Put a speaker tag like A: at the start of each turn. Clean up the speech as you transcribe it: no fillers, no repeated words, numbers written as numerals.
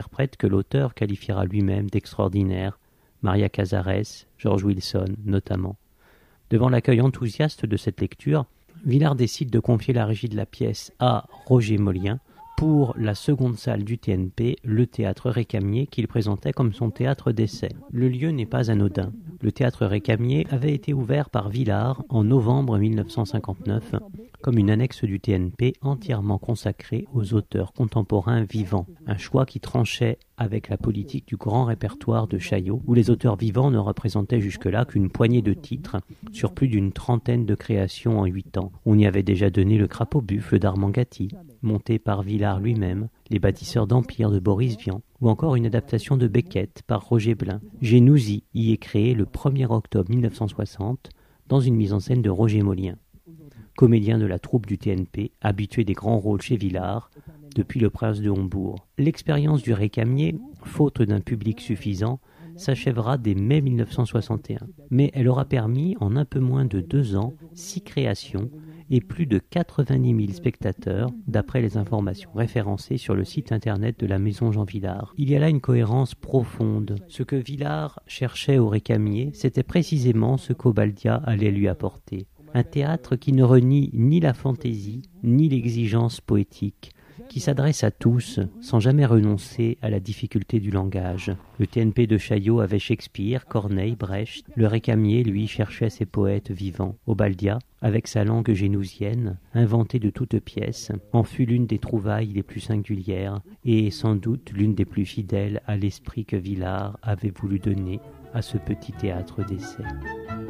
A: interprètes que l'auteur qualifiera lui-même d'extraordinaires, Maria Casares, George Wilson notamment. Devant l'accueil enthousiaste de cette lecture, Villard décide de confier la régie de la pièce à Roger Molien pour la seconde salle du TNP, le théâtre Récamier, qu'il présentait comme son théâtre d'essai. Le lieu n'est pas anodin. Le théâtre Récamier avait été ouvert par Villard en novembre 1959 comme une annexe du TNP entièrement consacrée aux auteurs contemporains vivants. Un choix qui tranchait avec la politique du grand répertoire de Chaillot, où les auteurs vivants ne représentaient jusque-là qu'une poignée de titres sur plus d'une trentaine de créations en 8 ans. On y avait déjà donné le Crapaud-Buffle d'Armand Gatti, monté par Villard lui-même, Les bâtisseurs d'empire de Boris Vian, ou encore une adaptation de Beckett par Roger Blin. Genouzi y est créé le 1er octobre 1960 dans une mise en scène de Roger Molien, comédien de la troupe du TNP, habitué des grands rôles chez Villard depuis Le Prince de Hombourg. L'expérience du Récamier, faute d'un public suffisant, s'achèvera dès mai 1961. Mais elle aura permis, en un peu moins de 2 ans, 6 créations et plus de 90 000 spectateurs, d'après les informations référencées sur le site internet de la Maison Jean Villard. Il y a là une cohérence profonde. Ce que Villard cherchait au Récamier, c'était précisément ce qu'Obaldia allait lui apporter. Un théâtre qui ne renie ni la fantaisie, ni l'exigence poétique, qui s'adresse à tous, sans jamais renoncer à la difficulté du langage. Le TNP de Chaillot avait Shakespeare, Corneille, Brecht. Le Récamier, lui, cherchait ses poètes vivants. Obaldia, avec sa langue génousienne, inventée de toutes pièces, en fut l'une des trouvailles les plus singulières, et sans doute l'une des plus fidèles à l'esprit que Villard avait voulu donner à ce petit théâtre d'essai.